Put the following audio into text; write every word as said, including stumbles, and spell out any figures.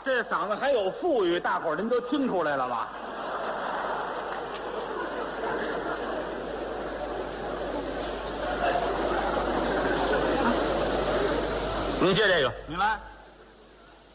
这嗓子还有富裕，大伙儿您都听出来了吧？您接这个， 你来。